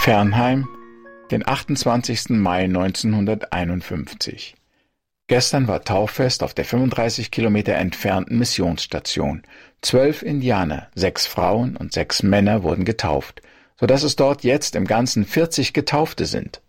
Fernheim, den 28. Mai 1951. Gestern war Tauffest auf der 35 Kilometer entfernten Missionsstation. 12 Indianer, 6 Frauen und 6 Männer wurden getauft, sodass es dort jetzt im Ganzen 40 Getaufte sind.